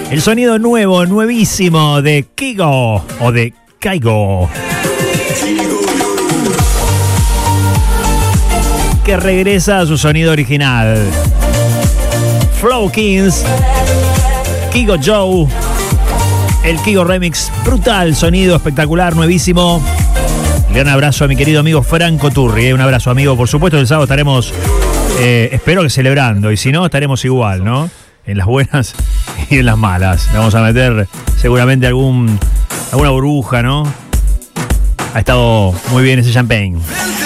El sonido nuevo, nuevísimo de Kygo o de Kygo, que regresa a su sonido original. Flow Kings, Kygo Joe, el Kygo Remix, brutal, sonido espectacular, nuevísimo. Gran abrazo a mi querido amigo Franco Turri, un abrazo, amigo. Por supuesto, el sábado estaremos, espero que celebrando, y si no, estaremos igual, ¿no? En las buenas y en las malas. Le vamos a meter seguramente alguna burbuja, ¿no? Ha estado muy bien ese champagne.